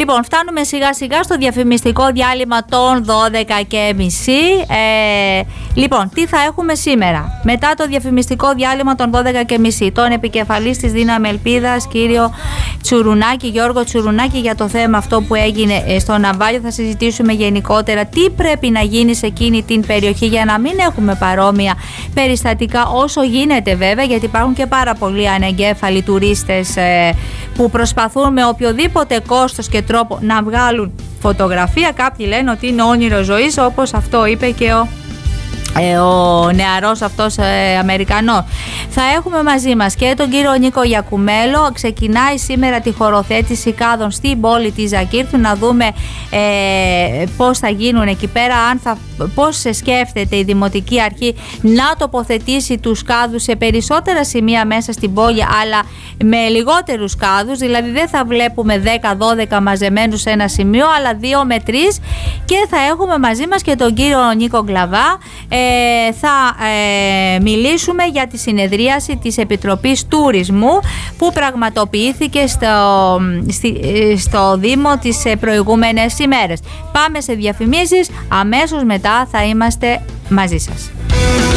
Λοιπόν, φτάνουμε σιγά σιγά στο διαφημιστικό διάλειμμα των 12:30. Λοιπόν, τι θα έχουμε σήμερα? Μετά το διαφημιστικό διάλειμμα των 12:30, τον επικεφαλής της Δύναμη Ελπίδας, κύριο Τσουρουνάκη, Γιώργο Τσουρουνάκη, για το θέμα αυτό που έγινε στο Ναυάγιο. Θα συζητήσουμε γενικότερα τι πρέπει να γίνει σε εκείνη την περιοχή για να μην έχουμε παρόμοια περιστατικά, όσο γίνεται βέβαια, γιατί υπάρχουν και πάρα πολλοί ανεγκέφαλοι τουρίστες που προσπαθούν με οποιοδήποτε κόστος και τρόπο να βγάλουν φωτογραφία. Κάποιοι λένε ότι είναι όνειρο ζωής, όπως αυτό είπε και ο νεαρός αυτός Αμερικανός. Θα έχουμε μαζί μας και τον κύριο Νίκο Γιακουμέλο. Ξεκινάει σήμερα τη χωροθέτηση κάδων στην πόλη της Ζακύρθου, να δούμε πώς θα γίνουν εκεί πέρα, πώς σκέφτεται η Δημοτική Αρχή να τοποθετήσει τους κάδους σε περισσότερα σημεία μέσα στην πόλη, αλλά με λιγότερους κάδους, δηλαδή δεν θα βλέπουμε 10-12 μαζεμένους σε ένα σημείο, αλλά 2 με 3. Και θα έχουμε μαζί μας και τον κύριο Νίκο Γκλαβά. Θα μιλήσουμε για τη συνεδρίαση της Επιτροπής Τουρισμού που πραγματοποιήθηκε στο Δήμο τις προηγούμενες ημέρες. Πάμε σε διαφημίσεις, αμέσως μετά θα είμαστε μαζί σας.